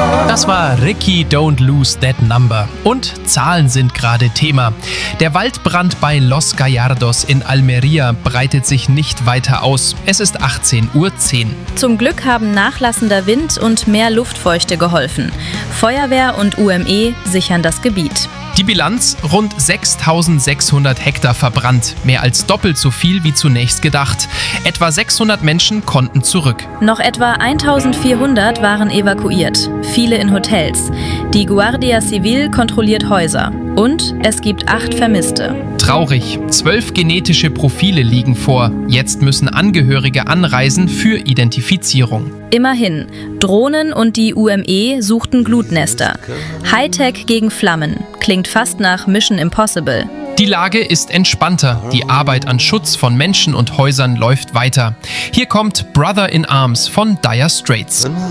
Das war Ricky Don't Lose That Number. Und Zahlen sind gerade Thema. Der Waldbrand bei Los Gallardos in Almería breitet sich nicht weiter aus. Es ist 18:10 Uhr. Zum Glück haben nachlassender Wind und mehr Luftfeuchte geholfen. Feuerwehr und UME sichern das Gebiet. Die Bilanz: rund 6.600 Hektar verbrannt, mehr als doppelt so viel wie zunächst gedacht. Etwa 600 Menschen konnten zurück. Noch etwa 1.400 waren evakuiert, viele in Hotels. Die Guardia Civil kontrolliert Häuser. Und es gibt 8 Vermisste. Traurig, 12 genetische Profile liegen vor. Jetzt müssen Angehörige anreisen für Identifizierung. Immerhin, Drohnen und die UME suchten Glutnester. Hightech gegen Flammen, klingt fast nach Mission Impossible. Die Lage ist entspannter. Die Arbeit an Schutz von Menschen und Häusern läuft weiter. Hier kommt Brother in Arms von Dire Straits.